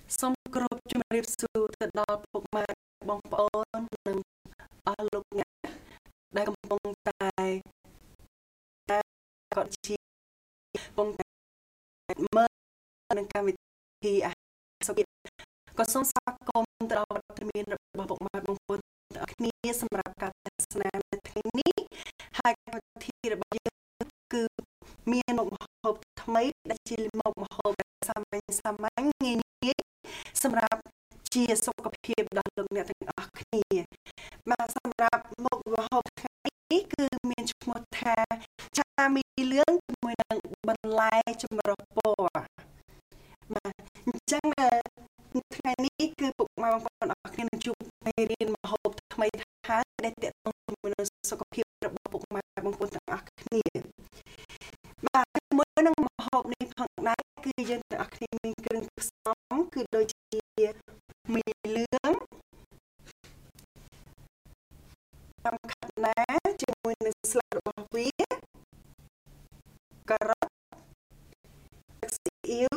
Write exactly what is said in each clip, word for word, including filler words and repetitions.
សូមគោរពជំរាបសួរទៅដល់ពុកម៉ែបងប្អូននិងអស់លោកអ្នកដែលកំពុងតែក៏ជាកំពុងតែមើលនឹងកម្មវិធីអាហារសុខភាពក៏សូមស្វាគមន៍ទៅដល់វត្តមានរបស់ពុកម៉ែបងប្អូនទាំងអស់គ្នាសម្រាប់ការទស្សនានៅថ្ងៃនេះហើយកម្មវិធីរបស់យើងគឺមានមុខម្ហូបថ្មីដែលជាមុខម្ហូបសាមញ្ញសាមញ្ញងាយងាយសម្រាប់ជាសុខភាពដល់លោកអ្នកទាំងអស់គ្នាបាទសម្រាប់មុខម្ហូបថ្ងៃនេះគឺមានឈ្មោះថាឆាមីលឿងជាមួយនឹងបន្លែចម្រុះពណ៌បាទអញ្ចឹងថ្ងៃនេះគឺពុកម៉ែបងប្អូនអស់គ្នានឹងជួបមេរៀនម្ហូបថ្មីថាដែលទាក់ទងជាមួយនឹងសុខភាពរបស់ពុកម៉ែបងប្អូនទាំងអស់គ្នាបាទជាមួយនឹងម្ហូបនេះផងដែរគឺយើងទាំងអស់គ្នាមានគ្រឿងផ្សំគឺដូចជាមីលឿងតាមខាត់ណាជាមួយនឹងស្លឹករបស់វាការ៉ុតទឹកស៊ីអ៊ីវ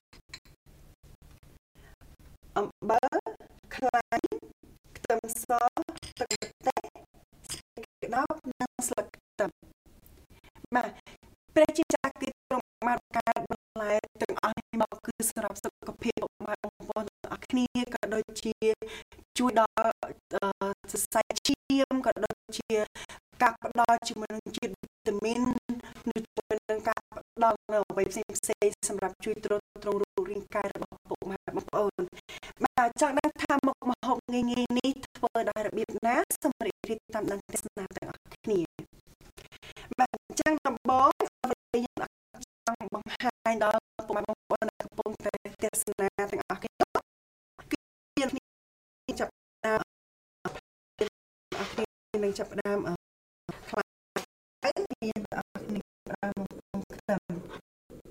អំបិលខ្លាញ់ខ្ទឹមសទឹកម្ទេសស្លឹកក្តោបនិងស្លឹកខ្ទឹមបាទព្រះជាចាស់គឺទ្រង់បានកើតបន្លែទាំងអស់នេះមកគឺសម្រាប់សុខភាពរបស់បងប្អូនទាំងអស់គ្នាក៏ដូចជាជួយដល់សរសៃឈាមក៏ដូចជាការផ្ដល់ជាមួយនឹងជាតិវីតាមីននិងជាមួយនឹងការផ្ដល់នៅអ្វីផ្សេងផ្សេងសម្រាប់ជួយទ្រទ្រង់រូបរាងកាយរបស់ពុកម៉ែបងប្អូនបាទចង់ដឹងថាមុខម្ហូបងាយងាយនេះធ្វើដោយរបៀបណាសូមរីករាយតាមដានទស្សនាទាំងអស់គ្នាបាទអញ្ចឹងដំបូងអ្វីយើងចង់បង្ហាញដល់ពុកម៉ែបងប្អូនដែលកំពុងតែទស្សនាទាំងអស់គ្នាគឺយើងចាប់ដើមអស់គ្នានឹងចាប់ដើម